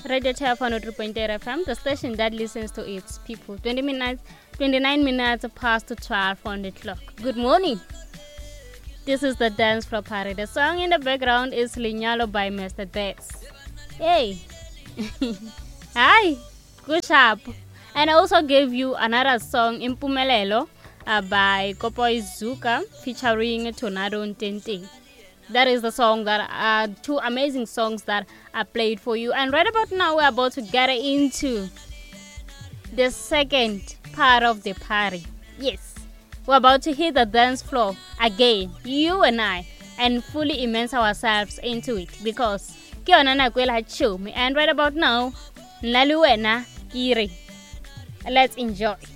Radio Tap 103.8 FM, the station that listens to its people. 29 minutes past 12 on the clock. Good morning. This is the Dance Floor Party. The song in the background is Linyalo by Mr. Dex. Hey. Hi. Good job. And I also gave you another song, Impumelelo, by Kopoi Zuka, featuring Tornado Ntente. That is the song that are two amazing songs that I played for you. And right about now, we're about to get into the second part of the party. Yes, we're about to hit the dance floor again, you and I, and fully immerse ourselves into it because and right about now, Laluena Kiri. Let's enjoy.